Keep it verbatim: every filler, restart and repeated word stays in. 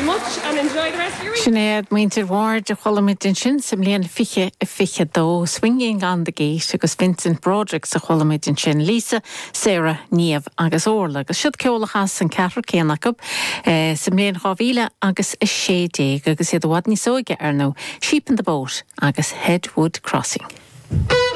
very much and enjoy the rest of your week. Sinead Muintir Ward de cholamid in sin sem líon fiche fiche dó swinging on the gate agus Vincent Broderick sa cholamid in sin Lisa Sarah Niamh agus Orla agus siad ceolachas an ceathar céanachab eh, sem líon chávíle agus is sé déag agus iad wadní sóige ar nó Sheep in the Boat agus Headwood Crossing.